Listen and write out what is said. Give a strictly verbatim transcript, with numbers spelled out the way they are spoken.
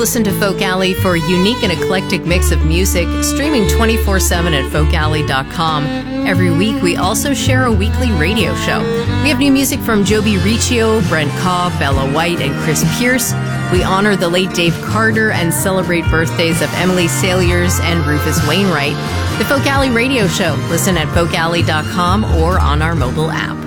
listen to Folk Alley for a unique and eclectic mix of music, streaming twenty-four seven at folk alley dot com. Every week, we also share a weekly radio show. We have new music from Joby Riccio, Brent Cobb, Bella White, and Chris Pierce. We honor the late Dave Carter and celebrate birthdays of Emily Saliers and Rufus Wainwright. The Folk Alley Radio Show. Listen at folk alley dot com or on our mobile app.